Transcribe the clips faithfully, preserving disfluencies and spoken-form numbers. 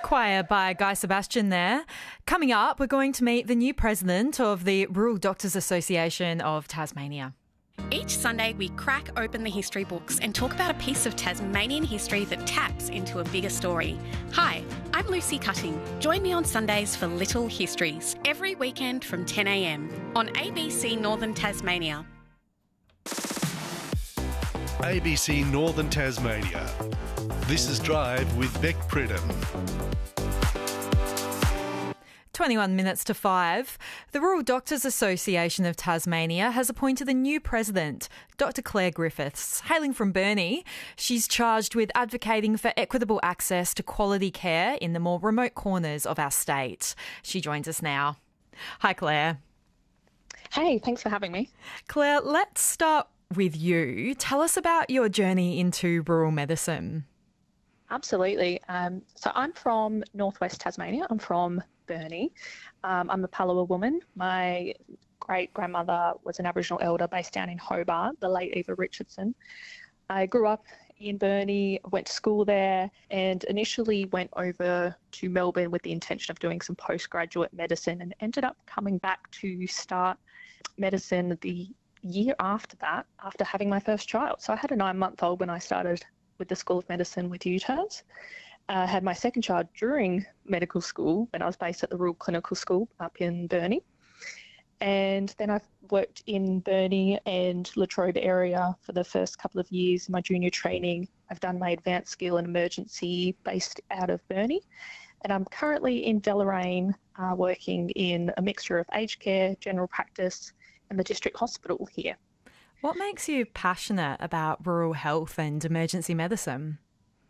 Choir by Guy Sebastian there. Coming up, we're going to meet the new president of the Rural Doctors Association of Tasmania. Each Sunday, we crack open the history books and talk about a piece of Tasmanian history that taps into a bigger story. Hi, I'm Lucy Cutting. Join me on Sundays for Little Histories, every weekend from ten a m on A B C Northern Tasmania. A B C Northern Tasmania. This is Drive with Beck Pridham. twenty-one minutes to five. The Rural Doctors Association of Tasmania has appointed a new president, Doctor Claire Griffiths. Hailing from Burnie, she's charged with advocating for equitable access to quality care in the more remote corners of our state. She joins us now. Hi, Claire. Hey, thanks for having me. Claire, let's start with you. Tell us about your journey into rural medicine. Absolutely. Um, so I'm from northwest Tasmania. I'm from Burnie. Um, I'm a Palawa woman. My great-grandmother was an Aboriginal elder based down in Hobart, the late Eva Richardson. I grew up in Burnie, went to school there, and initially went over to Melbourne with the intention of doing some postgraduate medicine, and ended up coming back to start medicine the year after that, after having my first child. So I had a nine-month-old when I started with the School of Medicine with U T A S. I uh, had my second child during medical school when I was based at the Rural Clinical School up in Burnie. And then I've worked in Burnie and Latrobe area for the first couple of years in my junior training. I've done my advanced skill and emergency based out of Burnie. And I'm currently in Deloraine uh, working in a mixture of aged care, general practice and the district hospital here. What makes you passionate about rural health and emergency medicine?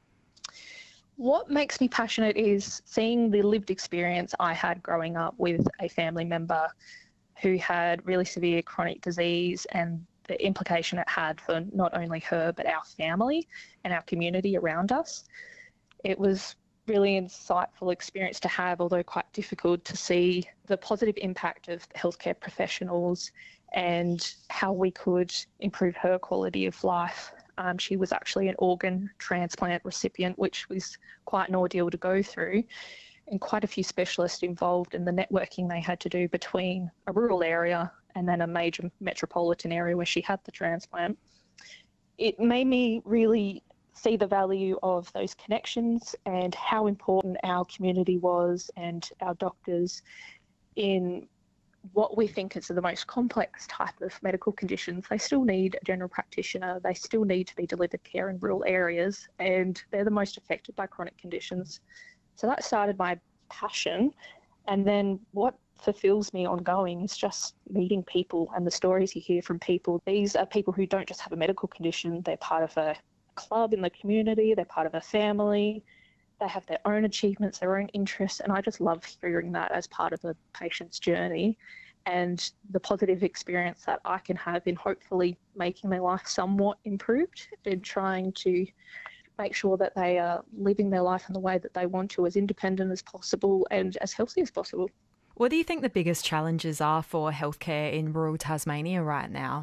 What makes me passionate is seeing the lived experience I had growing up with a family member who had really severe chronic disease and the implication it had for not only her but our family and our community around us. It was really insightful experience to have, although quite difficult to see the positive impact of healthcare professionals and how we could improve her quality of life. Um, she was actually an organ transplant recipient, which was quite an ordeal to go through, and quite a few specialists involved in the networking they had to do between a rural area and then a major metropolitan area where she had the transplant. It made me really see the value of those connections and how important our community was and our doctors in what we think is the most complex type of medical conditions. They still need a general practitioner, they still need to be delivered care in rural areas, and they're the most affected by chronic conditions. So that started my passion. And then what fulfills me ongoing is just meeting people and the stories you hear from people. These are people who don't just have a medical condition, they're part of a club in the community, they're part of a family, they have their own achievements, their own interests, and I just love hearing that as part of a patient's journey and the positive experience that I can have in hopefully making their life somewhat improved and trying to make sure that they are living their life in the way that they want to, as independent as possible and as healthy as possible. What do you think the biggest challenges are for healthcare in rural Tasmania right now?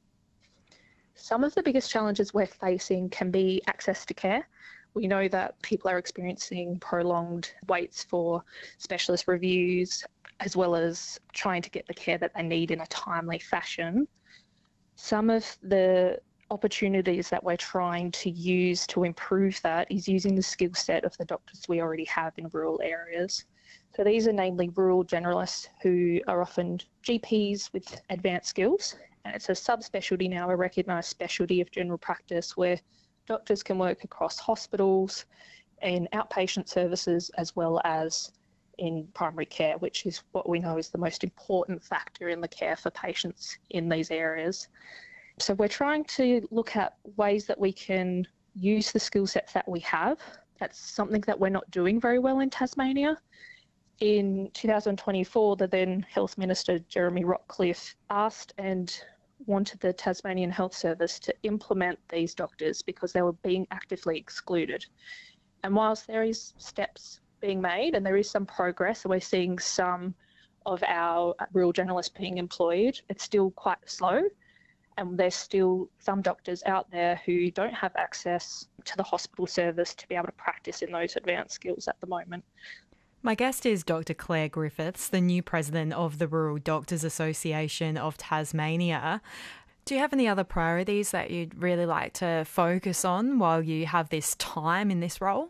Some of the biggest challenges we're facing can be access to care. We know that people are experiencing prolonged waits for specialist reviews, as well as trying to get the care that they need in a timely fashion. Some of the opportunities that we're trying to use to improve that is using the skill set of the doctors we already have in rural areas. So these are namely rural generalists who are often G Ps with advanced skills, and it's a subspecialty now, a recognised specialty of general practice where doctors can work across hospitals and outpatient services as well as in primary care, which is what we know is the most important factor in the care for patients in these areas. So we're trying to look at ways that we can use the skill sets that we have. That's something that we're not doing very well in Tasmania. In two thousand twenty-four, the then Health Minister, Jeremy Rockcliffe, asked and wanted the Tasmanian Health Service to implement these doctors because they were being actively excluded. And whilst there is steps being made and there is some progress, and we're seeing some of our rural generalists being employed, it's still quite slow. And there's still some doctors out there who don't have access to the hospital service to be able to practice in those advanced skills at the moment. My guest is Doctor Claire Griffiths, the new president of the Rural Doctors Association of Tasmania. Do you have any other priorities that you'd really like to focus on while you have this time in this role?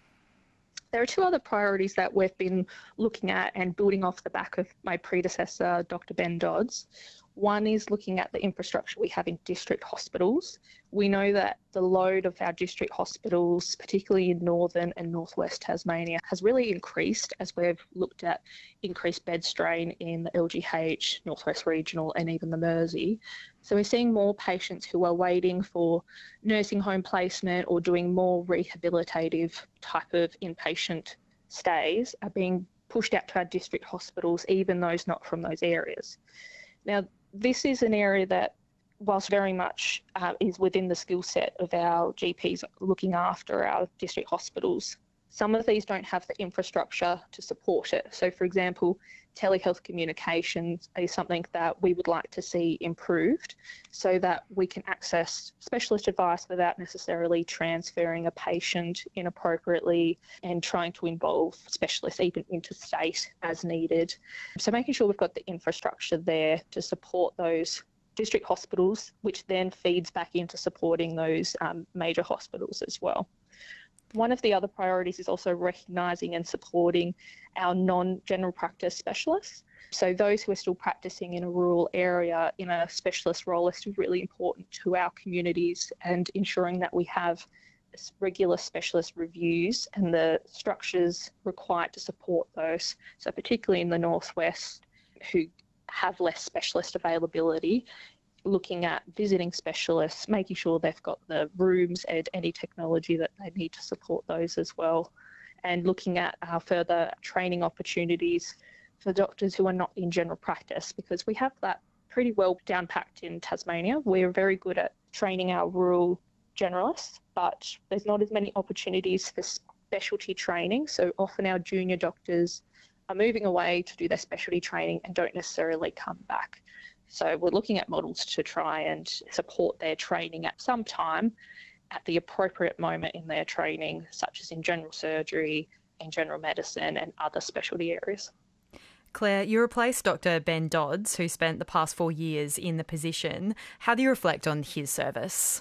There are two other priorities that we've been looking at and building off the back of my predecessor, Doctor Ben Dodds. One is looking at the infrastructure we have in district hospitals. We know that the load of our district hospitals, particularly in northern and northwest Tasmania, has really increased as we've looked at increased bed strain in the L G H, Northwest Regional and even the Mersey. So we're seeing more patients who are waiting for nursing home placement or doing more rehabilitative type of inpatient stays are being pushed out to our district hospitals, even those not from those areas. Now, this is an area that, whilst very much uh, is within the skill set of our G Ps looking after our district hospitals, some of these don't have the infrastructure to support it. So, for example, telehealth communications is something that we would like to see improved so that we can access specialist advice without necessarily transferring a patient inappropriately and trying to involve specialists even interstate as needed. So making sure we've got the infrastructure there to support those district hospitals, which then feeds back into supporting those um, major hospitals as well. One of the other priorities is also recognising and supporting our non-general practice specialists. So those who are still practising in a rural area in a specialist role are still really important to our communities, and ensuring that we have regular specialist reviews and the structures required to support those. So particularly in the northwest, who have less specialist availability, looking at visiting specialists, making sure they've got the rooms and any technology that they need to support those as well, and looking at our further training opportunities for doctors who are not in general practice, because we have that pretty well down-packed in Tasmania. We're very good at training our rural generalists, but there's not as many opportunities for specialty training, so often our junior doctors are moving away to do their specialty training and don't necessarily come back. So we're looking at models to try and support their training at some time at the appropriate moment in their training, such as in general surgery, in general medicine and other specialty areas. Claire, you replaced Doctor Ben Dodds, who spent the past four years in the position. How do you reflect on his service?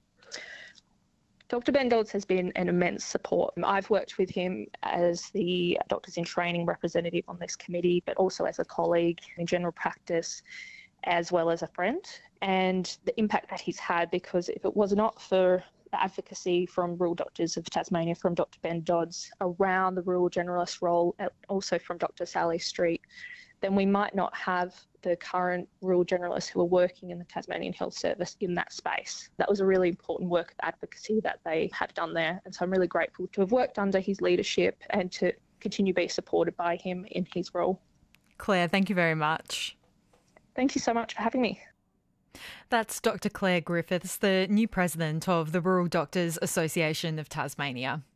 Doctor Ben Dodds has been an immense support. I've worked with him as the Doctors in Training representative on this committee, but also as a colleague in general practice, as well as a friend, and the impact that he's had, because if it was not for the advocacy from Rural Doctors of Tasmania, from Doctor Ben Dodds around the rural generalist role, and also from Doctor Sally Street, then we might not have the current rural generalists who are working in the Tasmanian Health Service in that space. That was a really important work of advocacy that they had done there, and so I'm really grateful to have worked under his leadership and to continue to be supported by him in his role. Claire, thank you very much. Thank you so much for having me. That's Doctor Claire Griffiths, the new president of the Rural Doctors Association of Tasmania.